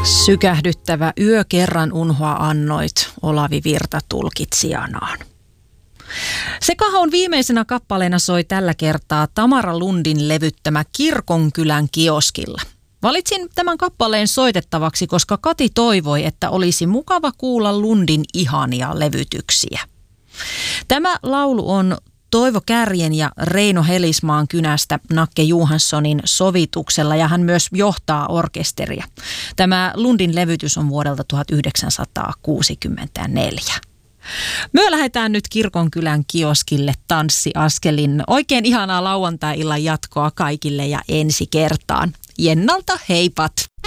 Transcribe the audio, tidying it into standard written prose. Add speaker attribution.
Speaker 1: Sykähdyttävä yö kerran unhoa annoit, Olavi Virta tulkitsijanaan. Sekahon viimeisenä kappaleena soi tällä kertaa Tamara Lundin levyttämä Kirkonkylän kioskilla. Valitsin tämän kappaleen soitettavaksi, koska Kati toivoi, että olisi mukava kuulla Lundin ihania levytyksiä. Tämä laulu on Toivo Kärjen ja Reino Helismaan kynästä Nakke Johanssonin sovituksella ja hän myös johtaa orkesteria. Tämä Lundin levytys on vuodelta 1964. Me lähdetään nyt Kirkonkylän kioskille tanssiaskelin. Oikein ihanaa lauantai-illan jatkoa kaikille ja ensi kertaan. Jennalta heipat!